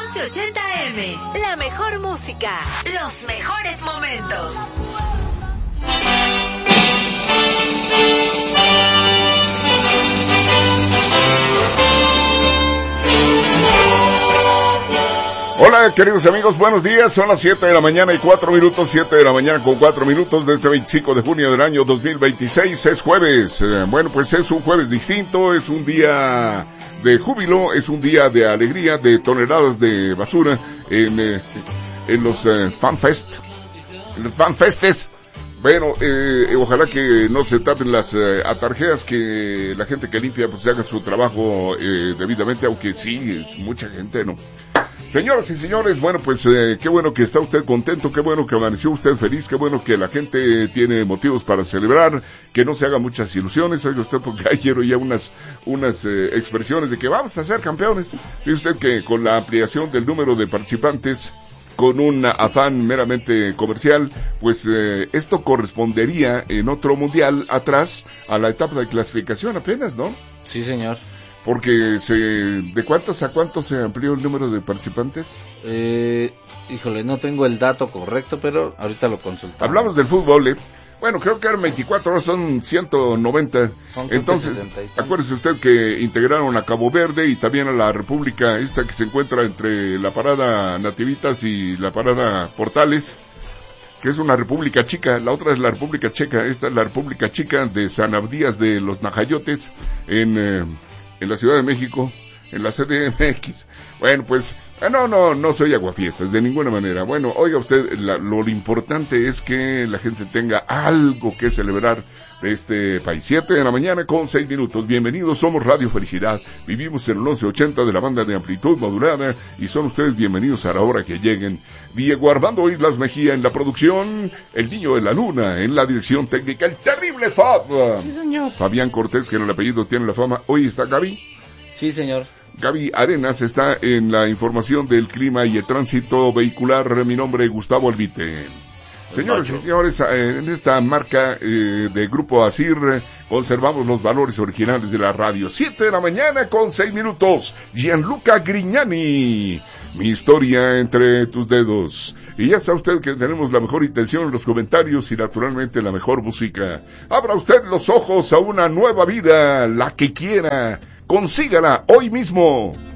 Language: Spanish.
1180M. La mejor música. Los mejores momentos. Hola queridos amigos, buenos días, son las 7 de la mañana y 4 minutos, 7 de la mañana con 4 minutos de este 25 de junio del año 2026, es jueves, bueno pues es un jueves distinto, es un día de júbilo, es un día de alegría, de toneladas de basura en los fanfestes. Bueno, ojalá que no se tapen las atarjeas, que la gente que limpia pues haga su trabajo debidamente, aunque sí, mucha gente no. Señoras y señores, bueno pues qué bueno que está usted contento, qué bueno que amaneció usted feliz, qué bueno que la gente tiene motivos para celebrar, que no se haga muchas ilusiones, oiga usted, porque ayer oía unas expresiones de que vamos a ser campeones. Fíjese usted que con la ampliación del número de participantes, con un afán meramente comercial, pues esto correspondería en otro mundial atrás a la etapa de clasificación apenas, ¿no? Sí, señor. Porque ¿de cuántos a cuántos se amplió el número de participantes? Híjole, no tengo el dato correcto, pero ahorita lo consultamos. Hablamos del fútbol, Bueno, creo que eran 24 horas, son 190. Entonces, acuérdese usted que integraron a Cabo Verde y también a la República esta que se encuentra entre la parada Nativitas y la parada Portales, que es una república chica. La otra es la República Checa, esta es la República Chica de San Abdías de los Najayotes en la Ciudad de México, en la CDMX. Bueno, pues, no soy aguafiestas, de ninguna manera. Bueno, oiga usted, lo importante es que la gente tenga algo que celebrar de este país. 7 de la mañana con 6 minutos. Bienvenidos, somos Radio Felicidad. Vivimos en el 1180 de la banda de amplitud modulada y son ustedes bienvenidos a la hora que lleguen. Diego Armando Islas Mejía en la producción, el niño de la luna en la dirección técnica, el terrible Fab. Sí, señor. Fabián Cortés, que en el apellido tiene la fama. Hoy está Gaby. Sí, señor. Gaby Arenas está en la información del clima y el tránsito vehicular. Mi nombre es Gustavo Albite. Señores y señores, en esta marca de Grupo Asir conservamos los valores originales de la radio. 7 de la mañana con 6 minutos. Gianluca Grignani, mi historia entre tus dedos. Y ya sabe usted que tenemos la mejor intención en los comentarios y naturalmente la mejor música. Abra usted los ojos a una nueva vida, la que quiera. Consígala hoy mismo.